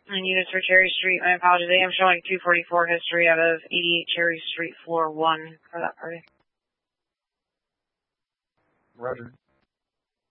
And units for Cherry Street, my apologies. I am showing 244 history out of 88 Cherry Street, floor 1 for that party. Roger.